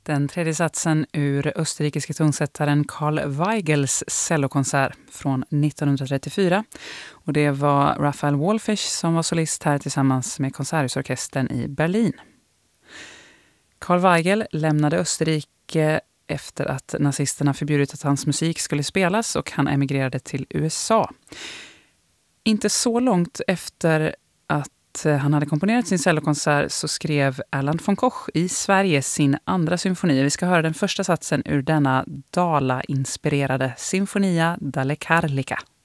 Den tredje satsen ur österrikiske tonsättaren Karl Weigels cellokonsert från 1934. Och det var Raphael Wallfisch som var solist här tillsammans med Konserthusorkestern i Berlin. Karl Weigel lämnade Österrike efter att nazisterna förbjudit att hans musik skulle spelas och han emigrerade till USA. Inte så långt efter att han hade komponerat sin cellokonsert så skrev Erland von Koch i Sverige sin andra symfoni. Vi ska höra den första satsen ur denna Dala-inspirerade Sinfonia dalle Carlica.